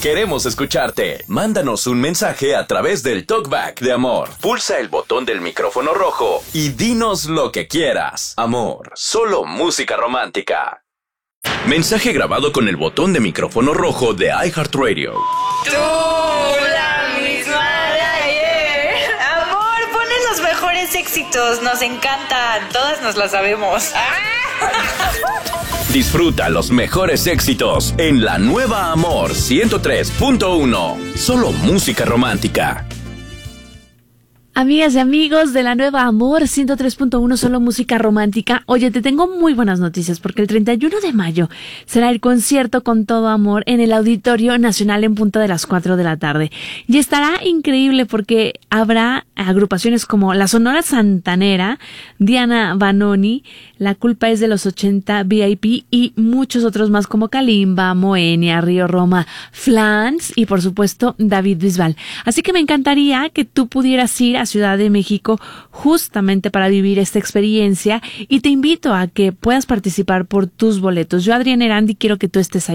Queremos escucharte. Mándanos un mensaje a través del Talkback de Amor. Pulsa el botón del micrófono rojo y dinos lo que quieras. Amor, solo música romántica. Mensaje grabado con el botón de micrófono rojo de iHeartRadio. Tú, la misma de ayer. Amor, pones los mejores éxitos. Nos encantan. Todas nos las sabemos. Disfruta los mejores éxitos en la nueva Amor 103.1. Solo música romántica. Amigas y amigos de la nueva Amor 103.1, solo música romántica. Oye, te tengo muy buenas noticias porque el 31 de mayo será el concierto Con Todo Amor en el Auditorio Nacional en punto de las 4 de la tarde. Y estará increíble porque habrá agrupaciones como la Sonora Santanera, Diana Vanoni, La Culpa es de los 80, VIP y muchos otros más como Kalimba, Moenia, Río Roma, Flans y por supuesto David Bisbal. Así que me encantaría que tú pudieras ir a Ciudad de México justamente para vivir esta experiencia y te invito a que puedas participar por tus boletos. Yo, Adriana Erandi, quiero que tú estés ahí.